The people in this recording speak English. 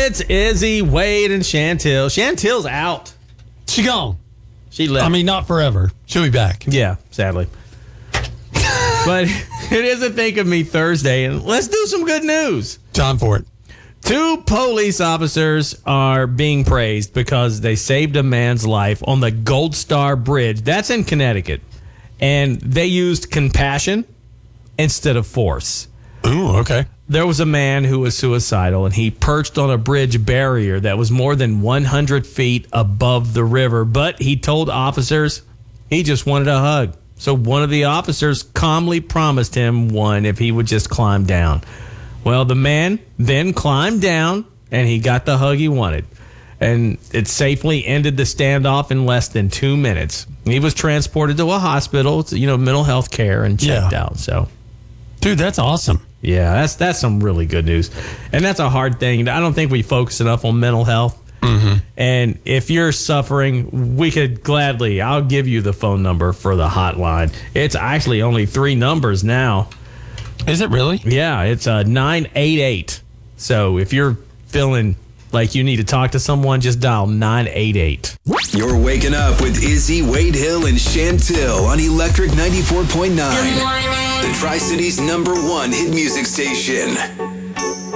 It's Izzy, Wade, and Chantel. Chantel's out. She gone. She left. I mean, not forever. She'll be back. Yeah, sadly. But it is a Think of Me Thursday, and let's do some good news. Time for it. 2 police officers are being praised because they saved a man's life on the Gold Star Bridge. That's in Connecticut. And they used compassion instead of force. Ooh, okay. There was a man who was suicidal, and he perched on a bridge barrier that was more than 100 feet above the river. But he told officers he just wanted a hug. So one of the officers calmly promised him one if he would just climb down. Well, the man then climbed down, and he got the hug he wanted. And it safely ended the standoff in less than 2 minutes. He was transported to a hospital, mental health care, and checked out. So, dude, that's awesome. Yeah, that's some really good news. And that's a hard thing. I don't think we focus enough on mental health. Mm-hmm. And if you're suffering, I'll give you the phone number for the hotline. It's actually only 3 numbers now. Is it really? Yeah, it's 988. So if you're feeling like you need to talk to someone, just dial 988. You're waking up with Izzy, Wade Hill, and Chantel on Electric 94.9. The Tri-City's #1 hit music station.